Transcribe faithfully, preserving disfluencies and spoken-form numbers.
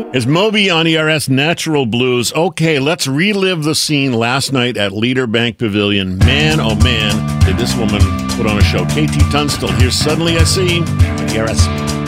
Is Moby on E R S Natural Blues. Okay, let's relive the scene last night at Leader Bank Pavilion. Man, oh man, did this woman put on a show. K T Tunstall, here's Suddenly I See on E R S.